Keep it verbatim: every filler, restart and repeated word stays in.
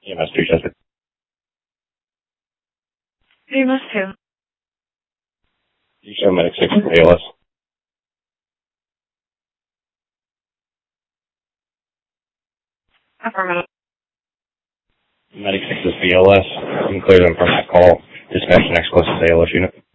E M S two Chester. E M S two. You show Medic six for A L S. Affirmative. Medic six is B L S. You can clear them from that call. Dispatch the next closest A L S unit.